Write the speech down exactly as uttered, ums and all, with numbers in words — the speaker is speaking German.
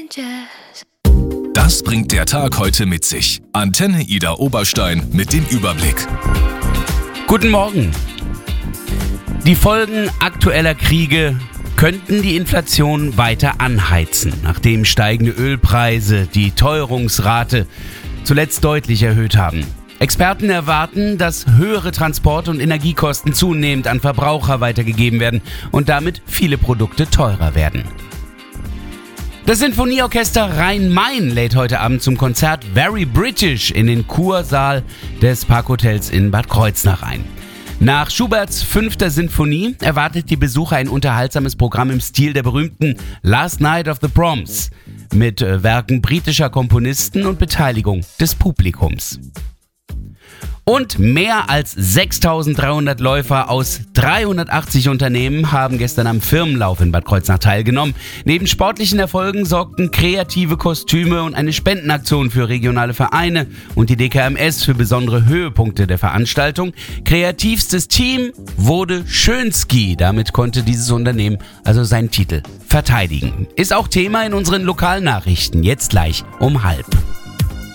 Das bringt der Tag heute mit sich. Antenne Ida Oberstein mit dem Überblick. Guten Morgen. Die Folgen aktueller Kriege könnten die Inflation weiter anheizen, nachdem steigende Ölpreise die Teuerungsrate zuletzt deutlich erhöht haben. Experten erwarten, dass höhere Transport- und Energiekosten zunehmend an Verbraucher weitergegeben werden und damit viele Produkte teurer werden. Das Sinfonieorchester Rhein-Main lädt heute Abend zum Konzert Very British in den Kursaal des Parkhotels in Bad Kreuznach ein. Nach Schuberts fünfter Sinfonie erwartet die Besucher ein unterhaltsames Programm im Stil der berühmten Last Night of the Proms mit Werken britischer Komponisten und Beteiligung des Publikums. Und mehr als sechstausenddreihundert Läufer aus dreihundertachtzig Unternehmen haben gestern am Firmenlauf in Bad Kreuznach teilgenommen. Neben sportlichen Erfolgen sorgten kreative Kostüme und eine Spendenaktion für regionale Vereine und die D K M S für besondere Höhepunkte der Veranstaltung. Kreativstes Team wurde Schönski. Damit konnte dieses Unternehmen also seinen Titel verteidigen. Ist auch Thema in unseren Lokalnachrichten, jetzt gleich um halb.